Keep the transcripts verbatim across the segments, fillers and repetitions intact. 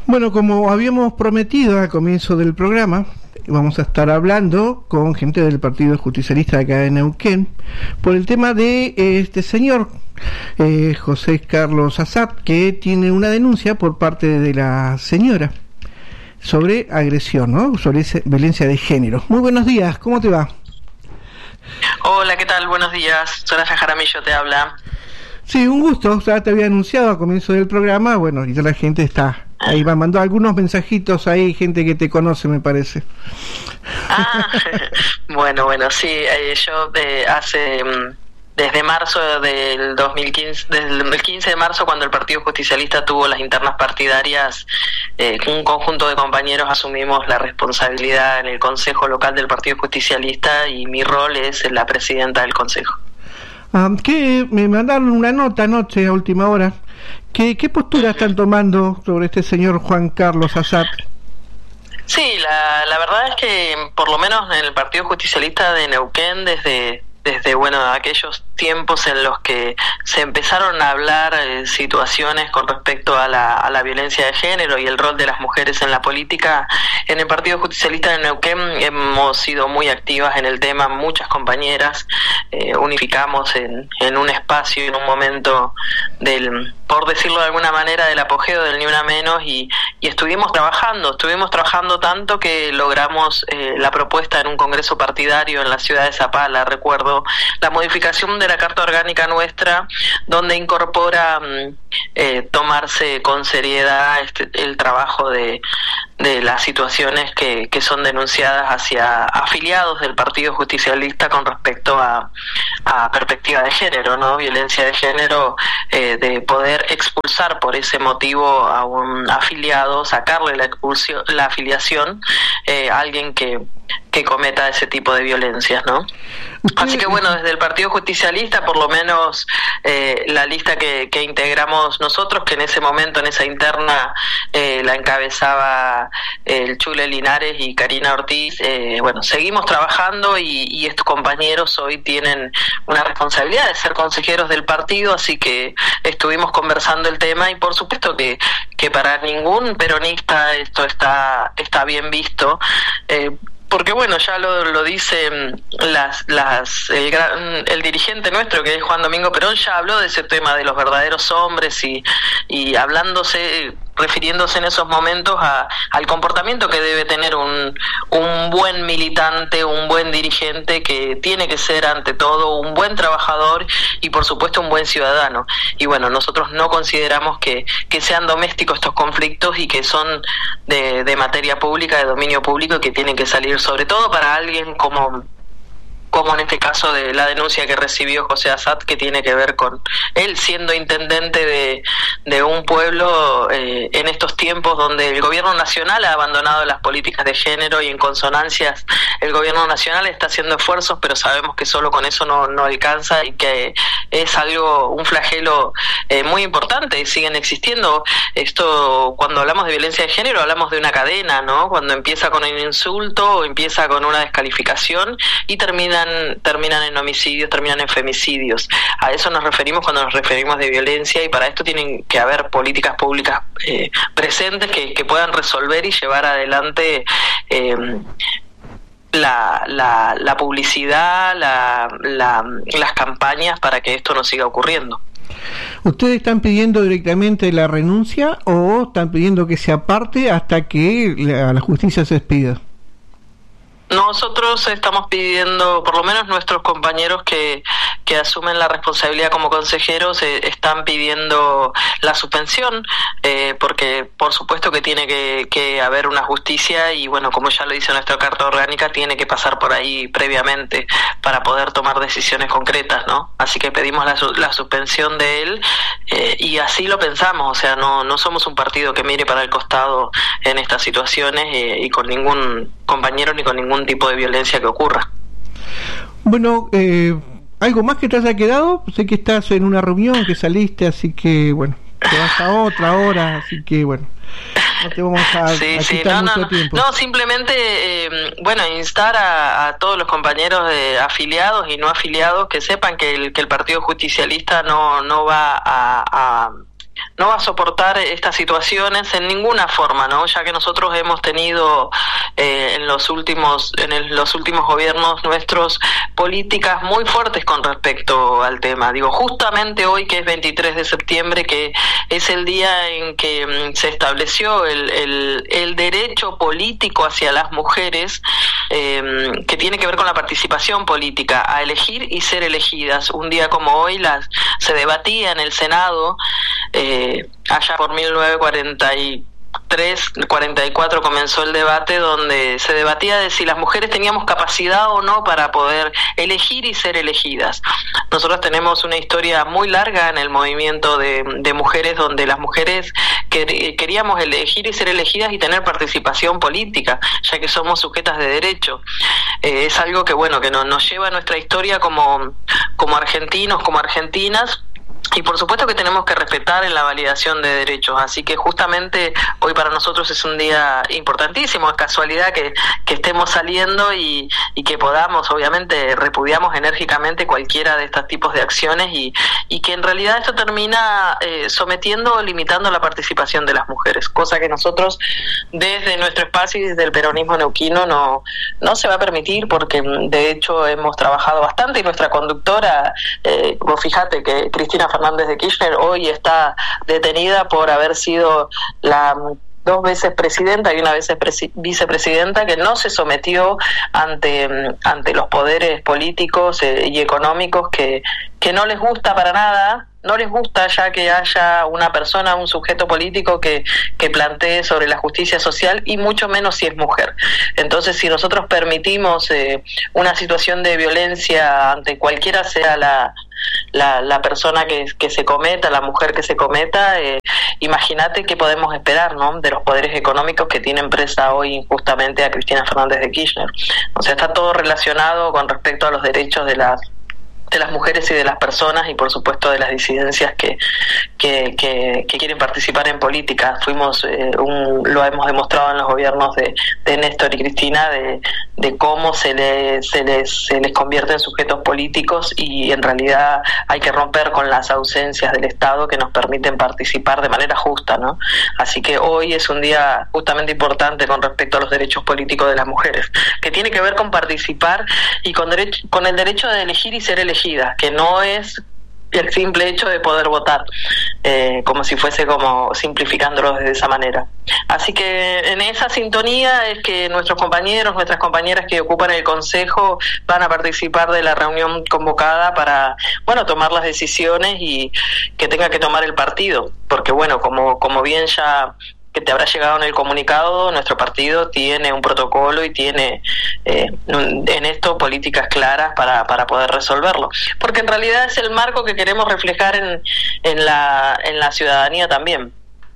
Bueno, como habíamos prometido al comienzo del programa, vamos a estar hablando con gente del Partido Justicialista de acá de Neuquén por el tema de este señor eh, José Carlos Azat, que tiene una denuncia por parte de la señora sobre agresión, ¿no? Sobre ese, violencia de género. Muy buenos días, ¿cómo te va? Hola, ¿qué tal? Buenos días. Soraya Jaramillo te habla. Sí, un gusto. Ya te había anunciado al comienzo del programa. Bueno, y ya la gente está ahí, va mandando algunos mensajitos ahí, gente que te conoce, me parece. Ah, bueno, bueno, sí. Eh, yo eh, hace desde marzo del dos mil quince, desde el quince de marzo, cuando el Partido Justicialista tuvo las internas partidarias, eh, un conjunto de compañeros asumimos la responsabilidad en el Consejo Local del Partido Justicialista y mi rol es la presidenta del Consejo. Ah, que me mandaron una nota anoche a última hora. ¿Qué, qué postura están tomando sobre este señor Juan Carlos Azat? Sí, la, la verdad es que por lo menos en el Partido Justicialista de Neuquén, desde desde bueno aquellos tiempos en los que se empezaron a hablar eh, situaciones con respecto a la, a la violencia de género y el rol de las mujeres en la política, en el Partido Justicialista de Neuquén hemos sido muy activas en el tema, muchas compañeras, eh, unificamos en, en un espacio, en un momento del, por decirlo de alguna manera, del apogeo del Ni Una Menos y, y estuvimos trabajando, estuvimos trabajando tanto que logramos eh, la propuesta en un congreso partidario en la ciudad de Zapala, recuerdo, la modificación de la Carta Orgánica nuestra, donde incorpora eh, tomarse con seriedad este, el trabajo de, de las situaciones que, que son denunciadas hacia afiliados del Partido Justicialista con respecto a, a perspectiva de género, ¿no? Violencia de género, eh, de poder expulsar por ese motivo a un afiliado, sacarle la expulsión, la afiliación eh, a alguien que que cometa ese tipo de violencias, ¿no? Así que bueno, desde el Partido Justicialista, por lo menos eh, la lista que, que integramos nosotros, que en ese momento, en esa interna, eh, la encabezaba el Chule Linares y Karina Ortiz, eh, bueno, seguimos trabajando y, y estos compañeros hoy tienen una responsabilidad de ser consejeros del partido, así que estuvimos conversando el tema y por supuesto que, que para ningún peronista esto está, está bien visto, eh, porque bueno, ya lo, lo dicen las, las, el, gran, el dirigente nuestro, que es Juan Domingo Perón, ya habló de ese tema de los verdaderos hombres y, y hablándose, refiriéndose en esos momentos a, al comportamiento que debe tener un, un buen militante, un buen dirigente, que tiene que ser ante todo un buen trabajador y por supuesto un buen ciudadano. Y bueno, nosotros no consideramos que, que sean domésticos estos conflictos y que son de, de materia pública, de dominio público y que tienen que salir, sobre todo para alguien como como en este caso de la denuncia que recibió José Azat, que tiene que ver con él siendo intendente de, de un pueblo eh, en estos tiempos donde el gobierno nacional ha abandonado las políticas de género y en consonancias el gobierno nacional está haciendo esfuerzos, pero sabemos que solo con eso no, no alcanza y que es algo, un flagelo eh, muy importante y siguen existiendo. Esto, cuando hablamos de violencia de género, hablamos de una cadena, ¿no? Cuando empieza con un insulto, empieza con una descalificación y termina terminan en homicidios, terminan en femicidios. A eso nos referimos cuando nos referimos de violencia y para esto tienen que haber políticas públicas eh, presentes que, que puedan resolver y llevar adelante eh, la, la, la publicidad, la, la, las campañas para que esto no siga ocurriendo. ¿Ustedes están pidiendo directamente la renuncia o están pidiendo que se aparte hasta que la, la justicia se expida? Nosotros estamos pidiendo, por lo menos nuestros compañeros que, que asumen la responsabilidad como consejeros, eh, están pidiendo la suspensión, eh, porque por supuesto que tiene que, que haber una justicia y bueno, como ya lo dice nuestra Carta Orgánica, tiene que pasar por ahí previamente para poder tomar decisiones concretas, ¿no? Así que pedimos la, la suspensión de él eh, y así lo pensamos, o sea, no, no somos un partido que mire para el costado en estas situaciones eh, y con ningún compañero ni con ningún tipo de violencia que ocurra. Bueno, eh, ¿algo más que te haya quedado? Sé que estás en una reunión, que saliste, así que bueno, te vas a otra hora, así que bueno, no te vamos a, sí, a sí, quitar no, mucho no, tiempo. No, simplemente, eh, bueno, instar a, a todos los compañeros de afiliados y no afiliados que sepan que el, que el Partido Justicialista no, no va a... a no va a soportar estas situaciones en ninguna forma, ¿no? Ya que nosotros hemos tenido eh, en los últimos en el, los últimos gobiernos nuestros políticas muy fuertes con respecto al tema. Digo, justamente hoy, que es veintitrés de septiembre, que es el día en que mm, se estableció el, el, el derecho político hacia las mujeres, eh, que tiene que ver con la participación política, a elegir y ser elegidas. Un día como hoy las se debatía en el Senado, eh, allá por mil novecientos cuarenta y tres, cuarenta y cuatro comenzó el debate, donde se debatía de si las mujeres teníamos capacidad o no para poder elegir y ser elegidas. Nosotros tenemos una historia muy larga en el movimiento de, de mujeres, donde las mujeres que, queríamos elegir y ser elegidas y tener participación política, ya que somos sujetas de derecho. Eh, es algo que, bueno, que no, nos lleva a nuestra historia como, como argentinos, como argentinas. Y por supuesto que tenemos que respetar en la validación de derechos, así que justamente hoy para nosotros es un día importantísimo. Es casualidad que, que estemos saliendo y, y que podamos, obviamente repudiamos enérgicamente cualquiera de estos tipos de acciones, y, y que en realidad esto termina eh, sometiendo o limitando la participación de las mujeres, cosa que nosotros desde nuestro espacio y desde el peronismo neuquino no, no se va a permitir, porque de hecho hemos trabajado bastante, y nuestra conductora, eh, vos fíjate que Cristina Fernández de Kirchner hoy está detenida por haber sido la dos veces presidenta y una vez presi- vicepresidenta que no se sometió ante ante los poderes políticos eh, y económicos que, que no les gusta para nada. No les gusta ya que haya una persona, un sujeto político que, que plantee sobre la justicia social, y mucho menos si es mujer. Entonces, si nosotros permitimos eh, una situación de violencia ante cualquiera sea la, la, la persona que, que se cometa, la mujer que se cometa, eh, imagínate qué podemos esperar, ¿no?, de los poderes económicos que tienen presa hoy injustamente a Cristina Fernández de Kirchner. O sea, está todo relacionado con respecto a los derechos de las de las mujeres y de las personas, y por supuesto de las disidencias que que, que, que quieren participar en política. Fuimos eh, un, lo hemos demostrado en los gobiernos de, de Néstor y Cristina, de, de cómo se les, se les se les convierte en sujetos políticos, y en realidad hay que romper con las ausencias del Estado que nos permiten participar de manera justa, ¿no? Así que hoy es un día justamente importante con respecto a los derechos políticos de las mujeres, que tiene que ver con participar y con derecho, con el derecho de elegir y ser elegidas, que no es el simple hecho de poder votar, eh, como si fuese como simplificándolo de esa manera. Así que en esa sintonía es que nuestros compañeros, nuestras compañeras que ocupan el Consejo van a participar de la reunión convocada para, bueno, tomar las decisiones y que tenga que tomar el partido, porque bueno, como, como bien ya que te habrá llegado en el comunicado, nuestro partido tiene un protocolo y tiene eh, en esto políticas claras para, para poder resolverlo, porque en realidad es el marco que queremos reflejar en, en la en la ciudadanía también,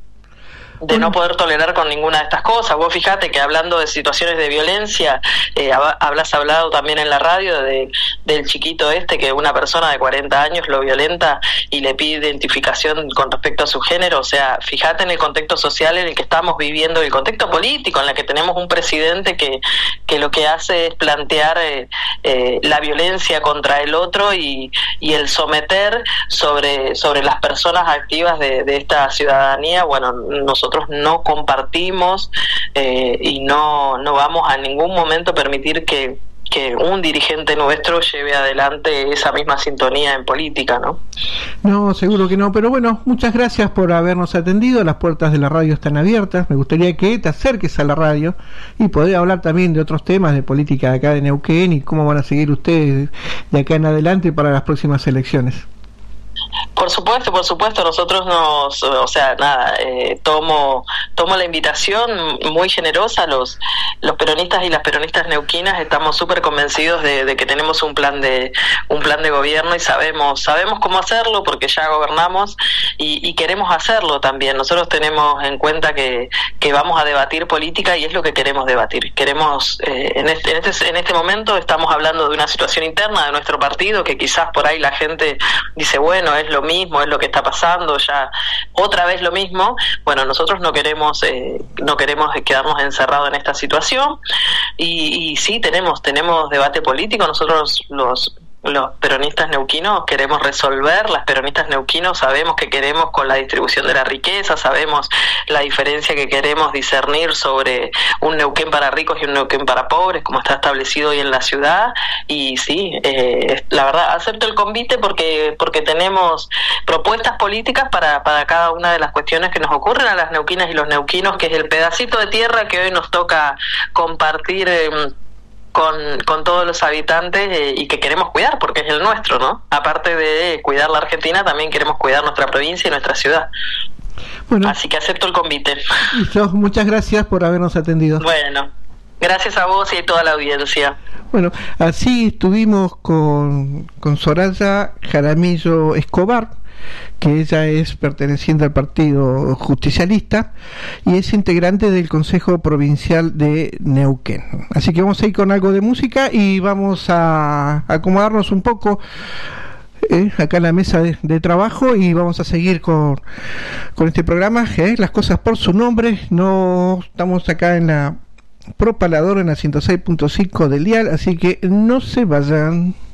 de no poder tolerar con ninguna de estas cosas. Vos fijate que hablando de situaciones de violencia, eh, hablas hablado también en la radio de, del chiquito este que una persona de cuarenta años lo violenta y le pide identificación con respecto a su género. O sea, fíjate en el contexto social en el que estamos viviendo, el contexto político en el que tenemos un presidente que, que lo que hace es plantear eh, eh, la violencia contra el otro y, y el someter sobre, sobre las personas activas de, de esta ciudadanía. Bueno, nosotros Nosotros no compartimos eh, y no no vamos a ningún momento permitir que, que un dirigente nuestro lleve adelante esa misma sintonía en política, ¿no? No, seguro que no, pero bueno, muchas gracias por habernos atendido. Las puertas de la radio están abiertas. Me gustaría que te acerques a la radio y poder hablar también de otros temas de política de acá de Neuquén y cómo van a seguir ustedes de acá en adelante para las próximas elecciones. Por supuesto, por supuesto, nosotros nos, o sea, nada, eh, tomo tomo la invitación muy generosa. Los los peronistas y las peronistas neuquinas estamos súper convencidos de, de que tenemos un plan de un plan de gobierno y sabemos sabemos cómo hacerlo porque ya gobernamos y, y queremos hacerlo también. Nosotros tenemos en cuenta que, que vamos a debatir política y es lo que queremos debatir. Queremos eh, en este en este en este momento estamos hablando de una situación interna de nuestro partido que quizás por ahí la gente dice, bueno, es lo mismo, es lo que está pasando, ya otra vez lo mismo. Bueno, nosotros no queremos eh, no queremos quedarnos encerrados en esta situación y, y sí tenemos tenemos debate político. Nosotros los los peronistas neuquinos queremos resolver, las peronistas neuquinos sabemos que queremos con la distribución de la riqueza, sabemos la diferencia que queremos discernir sobre un Neuquén para ricos y un Neuquén para pobres, como está establecido hoy en la ciudad, y sí, eh, la verdad acepto el convite porque porque tenemos propuestas políticas para, para cada una de las cuestiones que nos ocurren a las neuquinas y los neuquinos, que es el pedacito de tierra que hoy nos toca compartir eh, con, con todos los habitantes eh, y que queremos cuidar porque es el nuestro, ¿no? Aparte de cuidar la Argentina, también queremos cuidar nuestra provincia y nuestra ciudad. Bueno, así que acepto el convite. Listo, muchas gracias por habernos atendido. Bueno, gracias a vos y a toda la audiencia. Bueno, así estuvimos con, con Soraya Jaramillo Escobar, que ella es perteneciente al Partido Justicialista y es integrante del Consejo Provincial de Neuquén. Así que vamos a ir con algo de música y vamos a acomodarnos un poco eh, acá en la mesa de, de trabajo y vamos a seguir con, con este programa, eh, las cosas por su nombre. No estamos acá en la Propalador en la ciento seis punto cinco del dial, así que no se vayan.